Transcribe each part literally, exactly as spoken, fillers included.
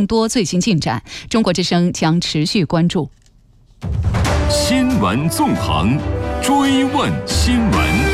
更多最新进展，中国之声将持续关注。 新闻纵横，追问新闻。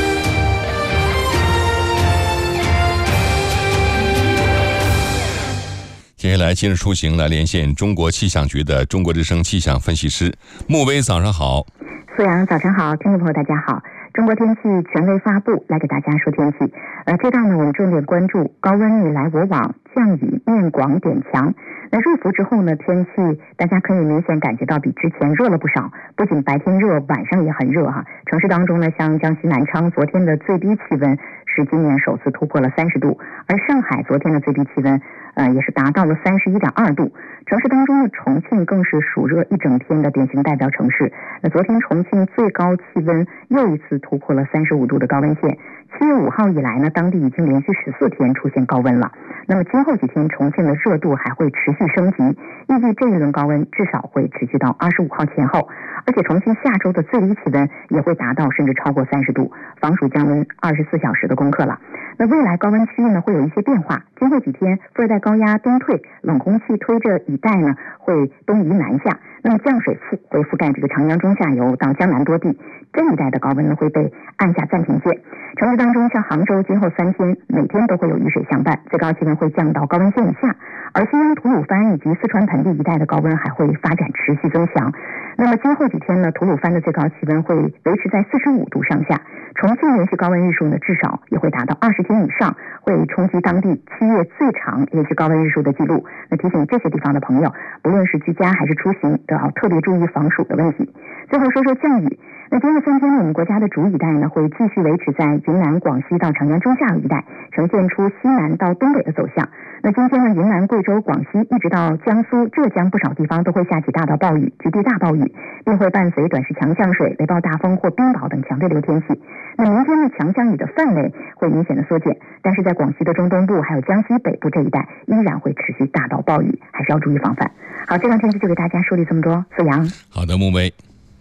接下来，今日出行来连线中国气象局的中国之声气象分析师穆威，早上好。 苏阳，早上好，听众朋友大家好。中国天气权威发布，来给大家说天气。呃，这档呢，我们重点关注高温你来我往，降雨面广点强。那入伏之后呢，天气大家可以明显感觉到比之前热了不少，不仅白天热，晚上也很热哈。城市当中呢，像江西南昌昨天的最低气温是今年首次突破了三十度，而上海昨天的最低气温呃也是达到了三十一点二度。城市当中的重庆更是暑热一整天的典型代表城市。那昨天重庆最高气温又一次突破了三十五度的高温线。七月五号以来呢，当地已经连续十四天出现高温了。那么今后几天重庆的热度还会持续升级，预计这一轮高温至少会持续到二十五号前后，而且重庆下周的最低气温也会达到甚至超过三十度，防暑降温二十四小时的功课了。那未来高温区域呢会有一些变化，今后几天副热带高压东退，冷空气推着雨带呢会东移南下，那么降水覆会覆盖这个长江中下游到江南多地，这一带的高温呢会被按下暂停键。城市当中像杭州今后三天每天都会有雨水相伴，最高气温会降到高温线以下，而西安吐鲁番以及四川盆地一带的高温还会发展持续增强。那么今后几天呢，吐鲁番的最高气温会维持在四十五度上下，重庆连续高温日数呢至少也会达到二十天以上，会冲击当地七月最长连续高温日数的记录。那提醒这些地方的朋友，不论是居家还是出行，都要特别注意防暑的问题。最后说说降雨。那今后三天，我们国家的主雨带呢会继续维持在云南、广西到长江中下游一带，呈现出西南到东北的走向。那今天呢，云南、贵州、广西一直到江苏、浙江不少地方都会下起大到暴雨、局地大暴雨，并会伴随短时强降水、雷暴大风或冰雹等强对流天气。那明天的强降雨的范围会明显的缩减，但是在广西的中东部还有江西北部这一带依然会持续大到暴雨，还是要注意防范。好，这档天气就给大家说了这么多。苏阳， 好的，穆威。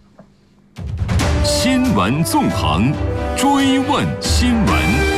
新闻纵横，追问新闻。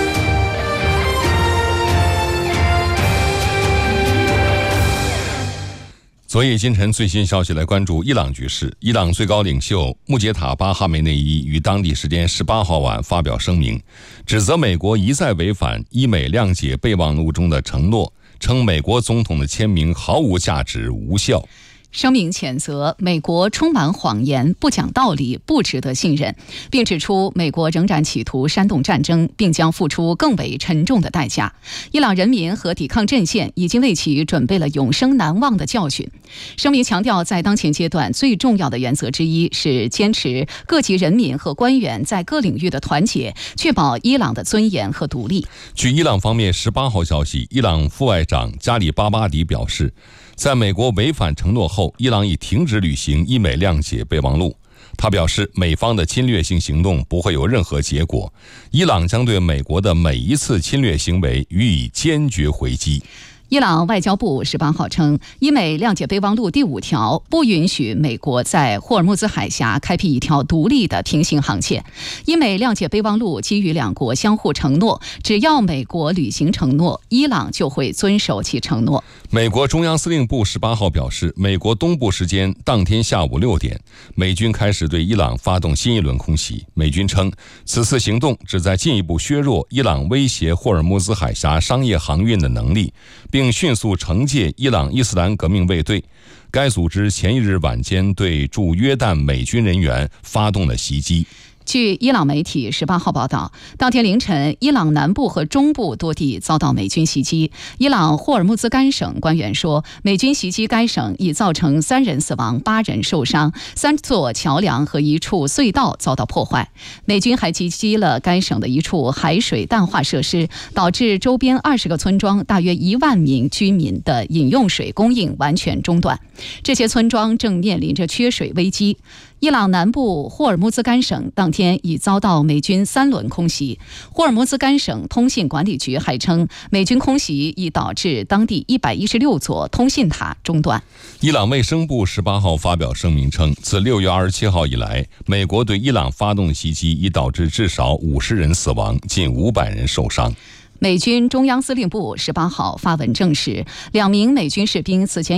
昨夜今晨最新消息来关注伊朗局势。伊朗最高领袖穆杰塔巴哈梅内伊于当地时间十八号晚发表声明，指责美国一再违反伊美谅解备忘录中的承诺，称美国总统的签名毫无价值、无效。 声明谴责美国充满谎言、不讲道理、不值得信任，并指出美国仍然企图煽动战争，并将付出更为沉重的代价。伊朗人民和抵抗阵线已经为其准备了永生难忘的教训。声明强调，在当前阶段最重要的原则之一是坚持各级人民和官员在各领域的团结，确保伊朗的尊严和独立。 据伊朗方面十八号消息，伊朗副外长加里巴巴迪表示，在美国违反承诺后，伊朗已停止履行伊美谅解备忘录。他表示，美方的侵略性行动不会有任何结果，伊朗将对美国的每一次侵略行为予以坚决回击。 伊朗外交部十八号称，伊美谅解备忘录第五条不允许美国在霍尔木兹海峡开辟一条独立的平行航线。伊美谅解备忘录基于两国相互承诺，只要美国履行承诺，伊朗就会遵守其承诺。 美国中央司令部十八号表示，美国东部时间当天下午六点，美军开始对伊朗发动新一轮空袭。美军称，此次行动旨在进一步削弱伊朗威胁霍尔木兹海峡商业航运的能力，并迅速惩戒伊朗伊斯兰革命卫队。该组织前一日晚间对驻约旦美军人员发动了袭击。 据伊朗媒体十八号报道，当天凌晨，伊朗南部和中部多地遭到美军袭击。伊朗霍尔木兹干省官员说，美军袭击该省已造成三人死亡、八人受伤，三座桥梁和一处隧道遭到破坏。美军还击击了该省的一处海水淡化设施，导致周边二十个村庄大约一万名居民的饮用水供应完全中断。这些村庄正面临着缺水危机。伊朗南部霍尔木兹干省当天已遭到美军三轮空袭。霍尔木兹干省通信管理局还称，美军空袭已导致当地一百一十六座通信塔中断。 伊朗卫生部十八号发表声明称，自六月二十七号以来，美国对伊朗发动的袭击已导致至少五十人死亡，近五百人受伤。 美军中央司令部十八号发文证实，两名美军士兵此前